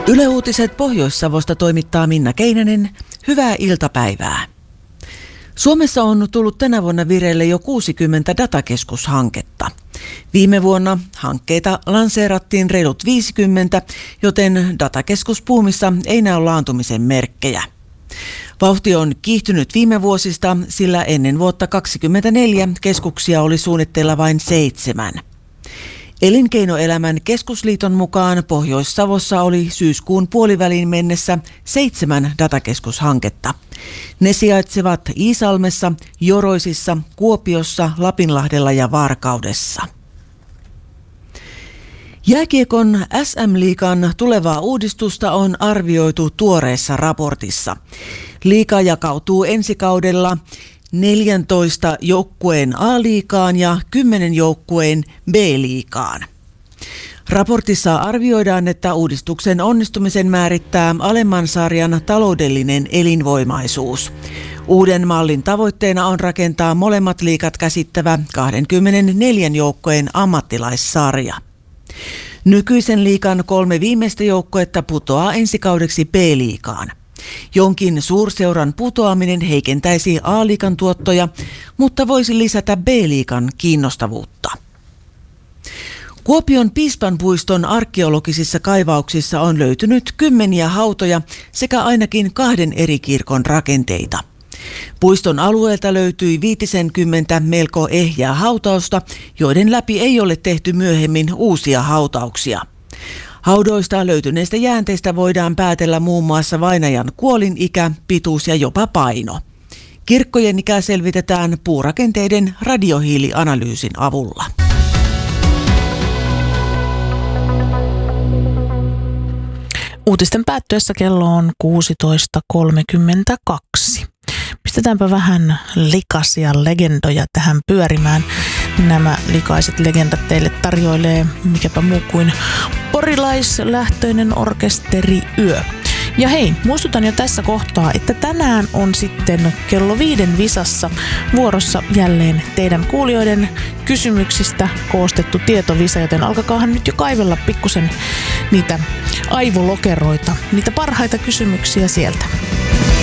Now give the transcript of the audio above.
Yle Uutiset Pohjois-Savosta toimittaa Minna Keinänen. Hyvää iltapäivää. Suomessa on tullut tänä vuonna vireille jo 60 datakeskushanketta. Viime vuonna hankkeita lanseerattiin reilut 50, joten datakeskusbuumissa ei näy laantumisen merkkejä. Vauhti on kiihtynyt viime vuosista, sillä ennen vuotta 2024 keskuksia oli suunnitteilla vain 7. Elinkeinoelämän keskusliiton mukaan Pohjois-Savossa oli syyskuun puoliväliin mennessä 7 datakeskushanketta. Ne sijaitsevat Iisalmessa, Joroisissa, Kuopiossa, Lapinlahdella ja Varkaudessa. Jääkiekon SM-liigan tulevaa uudistusta on arvioitu tuoreessa raportissa. Liiga jakautuu ensi kaudella 14 joukkueen A-liigaan ja 10 joukkueen B-liigaan. Raportissa arvioidaan, että uudistuksen onnistumisen määrittää alemman sarjan taloudellinen elinvoimaisuus. Uuden mallin tavoitteena on rakentaa molemmat liigat käsittävä 24 joukkueen ammattilaissarja. Nykyisen liigan 3 viimeistä joukkuetta putoaa ensi kaudeksi B-liigaan. Jonkin suurseuran putoaminen heikentäisi A-liigan tuottoja, mutta voisi lisätä B-liigan kiinnostavuutta. Kuopion Piispanpuiston arkeologisissa kaivauksissa on löytynyt kymmeniä hautoja sekä ainakin 2 eri kirkon rakenteita. Puiston alueelta löytyi 50 melko ehjää hautausta, joiden läpi ei ole tehty myöhemmin uusia hautauksia. Haudoista löytyneistä jäänteistä voidaan päätellä muun muassa vainajan kuolinikä, pituus ja jopa paino. Kirkkojen ikä selvitetään puurakenteiden radiohiilianalyysin avulla. Uutisten päättyessä kello on 16.32. Pistetäänpä vähän likaisia legendoja tähän pyörimään. Nämä likaiset legendat teille tarjoilee mikäpä muu kuin porilaislähtöinen orkesteri Yö. Ja hei, muistutan jo tässä kohtaa, että tänään on sitten kello 5 visassa vuorossa jälleen teidän kuulijoiden kysymyksistä koostettu tietovisa, joten alkakaahan nyt jo kaivella pikkusen niitä aivolokeroita, niitä parhaita kysymyksiä sieltä.